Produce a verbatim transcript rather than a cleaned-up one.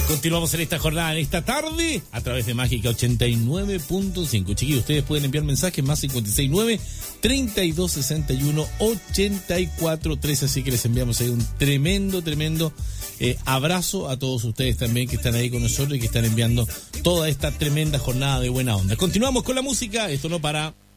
Continuamos en esta jornada, en esta tarde, a través de Mágica ochenta y nueve punto cinco. Chiquillos, ustedes pueden enviar mensajes más cinco seis nueve, treinta y dos sesenta y uno, ochenta y cuatro trece. Así que les enviamos ahí un tremendo, tremendo eh, abrazo a todos ustedes también que están ahí con nosotros y que están enviando toda esta tremenda jornada de buena onda. Continuamos con la música, esto no para.